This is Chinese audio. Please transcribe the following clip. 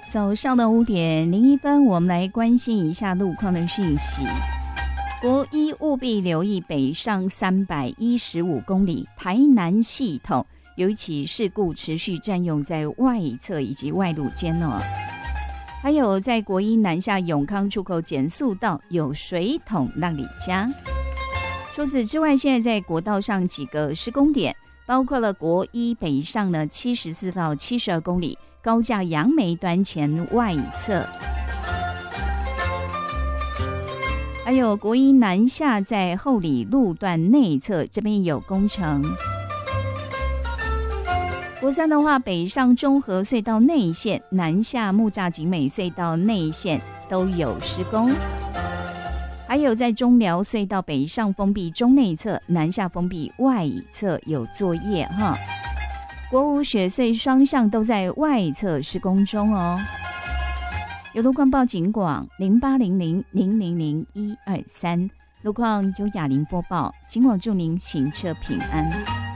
早上的5:01，我们来关心一下路况的讯息。国一务必留意北上315公里台南系统有一起事故持续占用在外侧以及外路间哦。还有在国一南下永康出口减速道有水桶让你加。除此之外，现在在国道上几个施工点，包括了国一北上呢74到72公里高架杨梅端前外侧，还有国一南下在后里路段内侧这边有工程。国三的话，北上中和隧道内线南下木栅景美隧道内线都有施工，还有在中寮隧道北上封闭中内侧南下封闭外侧有作业哈。国五雪隧双向都在外侧施工中哦。有路况报警广0800000123，路况由雅玲播报，警广祝您行车平安。